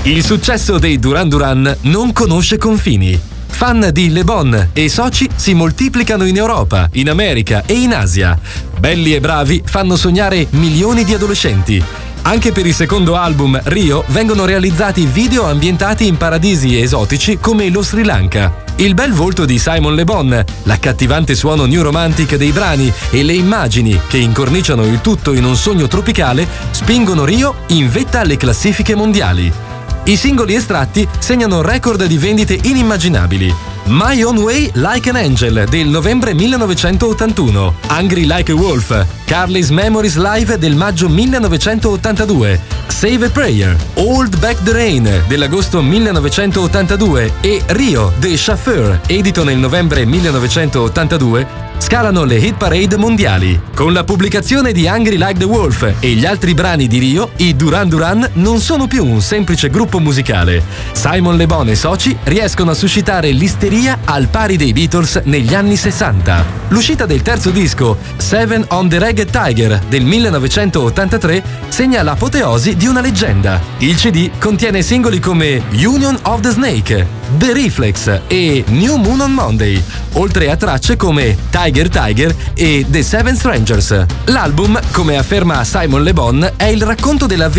Il successo dei Duran Duran non conosce confini. Fan di Le Bon e soci si moltiplicano in Europa, in America e in Asia. Belli e bravi fanno sognare milioni di adolescenti. Anche per il secondo album, Rio, vengono realizzati video ambientati in paradisi esotici come lo Sri Lanka. Il bel volto di Simon Le Bon, l'accattivante suono new romantic dei brani e le immagini che incorniciano il tutto in un sogno tropicale spingono Rio in vetta alle classifiche mondiali. I singoli estratti segnano record di vendite inimmaginabili. My Own Way Like an Angel del novembre 1981, Hungry Like a Wolf, Carly's Memories Live del maggio 1982, Save a Prayer, Hold Back the Rain dell'agosto 1982 e Rio The Chauffeur, edito nel novembre 1982, scalano le hit parade mondiali. Con la pubblicazione di Hungry Like the Wolf e gli altri brani di Rio, i Duran Duran non sono più un semplice gruppo musicale. Simon Le Bon e soci riescono a suscitare l'isteria al pari dei Beatles negli anni 60. L'uscita del terzo disco, Seven on the Ragged Tiger del 1983, segna l'apoteosi di una leggenda. Il CD contiene singoli come Union of the Snake, The Reflex e New Moon on Monday, oltre a tracce come Tiger Tiger e The Seven Strangers. L'album, come afferma Simon Le Bon, è il racconto della